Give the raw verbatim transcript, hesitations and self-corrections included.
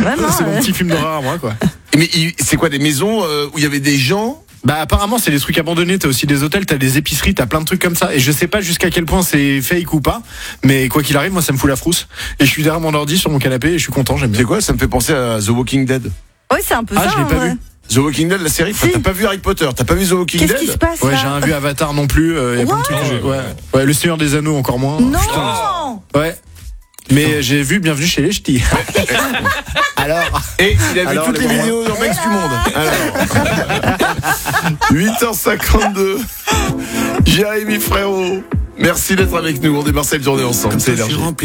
Ouais, non, C'est mon euh. petit film d'horreur, moi, quoi. Mais il- c'est quoi, des maisons euh, où il y avait des gens? Bah apparemment c'est des trucs abandonnés, t'as aussi des hôtels, t'as des épiceries, t'as plein de trucs comme ça et je sais pas jusqu'à quel point c'est fake ou pas, mais quoi qu'il arrive moi ça me fout la frousse et je suis derrière mon ordi sur mon canapé et je suis content, j'aime bien. C'est quoi? Ça me fait penser à The Walking Dead. Oui, c'est un peu Ah, ça. je l'ai en pas vrai. vu. The Walking Dead, la série, Si. t'as pas vu Harry Potter, t'as pas vu The Walking Qu'est-ce Dead? qui se passe Ouais, là j'ai un vu Avatar non plus, il euh, y a plein de trucs que j'ai- ouais. Ouais, le Seigneur des Anneaux encore moins. Non. Ouais. Mais j'ai vu Bienvenue chez les Ch'tis. Alors Et il a vu Alors, toutes les les moments- vidéos d'Urbex du monde. Alors. huit heures cinquante-deux. Jérémy Frérot, merci d'être avec nous. On démarre cette journée ensemble. C'est énergie.